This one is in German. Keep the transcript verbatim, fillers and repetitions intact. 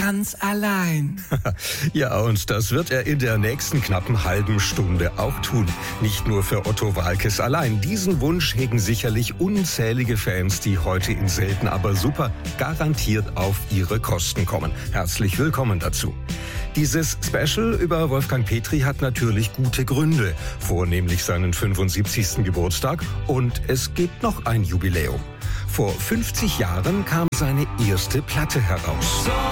ganz allein. Ja, und das wird er in der nächsten knappen halben Stunde auch tun. Nicht nur für Otto Waalkes allein. Diesen Wunsch hegen sicherlich unzählige Fans, die heute in Selten aber super garantiert auf ihre Kosten kommen. Herzlich willkommen dazu. Dieses Special über Wolfgang Petri hat natürlich gute Gründe, vornehmlich seinen fünfundsiebzigsten Geburtstag, und es gibt noch ein Jubiläum. Vor fünfzig Jahren kam seine erste Platte heraus.